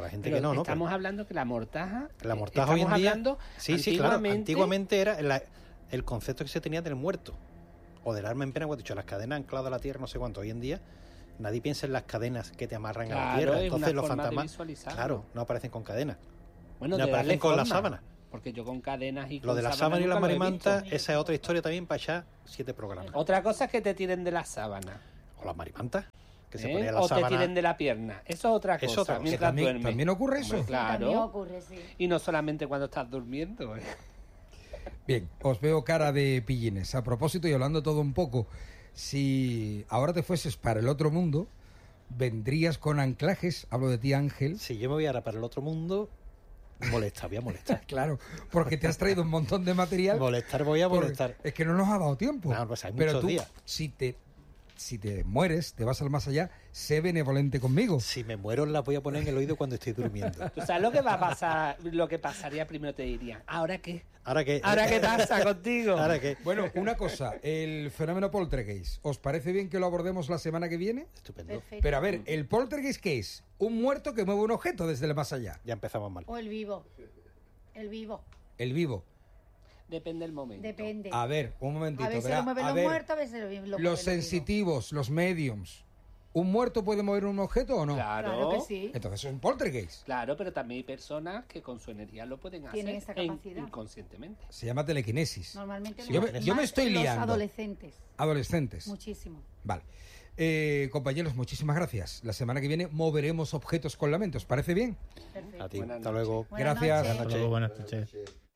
hay gente Pero que no, ¿no? estamos hablando que la mortaja... La mortaja hoy en día... Sí, claro. antiguamente... Antiguamente era el concepto que se tenía del muerto. O del alma en pena, cuando he dicho, las cadenas ancladas a la tierra, no sé cuánto. Hoy en día nadie piensa en las cadenas que te amarran a la tierra. Entonces los fantasmas, claro, no aparecen con cadenas. Bueno, no aparecen con las sábanas. Porque yo con cadenas y con lo de la sábana y la marimanta, esa es otra historia también para echar 7 programas. Otra cosa es que te tiren de la sábana. O las marimantas. Que se ponía o la sábana... te tiren de la pierna. Eso es otra cosa. Mientras duermes. ¿También ocurre eso? Hombre, claro. También ocurre, sí. Y no solamente cuando estás durmiendo. Bien, os veo cara de pillines. A propósito, y hablando todo un poco, si ahora te fueses para el otro mundo, ¿vendrías con anclajes? Hablo de ti, Ángel. Si yo me voy ahora para el otro mundo, voy a molestar. Claro, porque te has traído un montón de material. Voy a molestar. Es que no nos ha dado tiempo. No, pues hay pero muchos tú, días. Si te mueres, te vas al más allá, sé benevolente conmigo. Si me muero, las voy a poner en el oído cuando estoy durmiendo. ¿Tú sabes lo que va a pasar? Lo que pasaría primero te dirían, ¿ahora qué? ¿Ahora qué pasa contigo? ¿Ahora qué? Bueno, una cosa, el fenómeno poltergeist, ¿os parece bien que lo abordemos la semana que viene? Estupendo. Perfecto. Pero a ver, ¿el poltergeist qué es? Un muerto que mueve un objeto desde el más allá. Ya empezamos mal. O el vivo. El vivo. El vivo. Depende del momento. Depende. A ver, un momentito. A veces verá, lo mueven a los ver, muertos, a veces lo mueven los sensitivos, los mediums. ¿Un muerto puede mover un objeto o no? Claro que sí. Entonces es un poltergeist. Claro, pero también hay personas que con su energía lo pueden hacer Tienen esa capacidad. inconscientemente. Se llama telequinesis. Normalmente Sí, yo me estoy los liando. adolescentes. Adolescentes. Muchísimo. Vale. Compañeros, muchísimas gracias. La semana que viene moveremos objetos con la mente. ¿Os parece bien? Perfecto. A ti. Buenas Hasta noches. luego. Buenas Gracias. noches. Buenas noches. Buenas noches.